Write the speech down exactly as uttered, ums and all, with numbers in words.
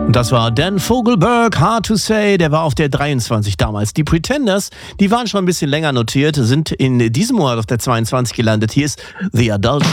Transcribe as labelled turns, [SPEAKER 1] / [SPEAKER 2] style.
[SPEAKER 1] Das war Dan Fogelberg, Hard to Say, der war auf der dreiundzwanzig damals. Die Pretenders, die waren schon ein bisschen länger notiert, sind in diesem Monat auf der zweiundzwanzig gelandet. Hier ist The Adult.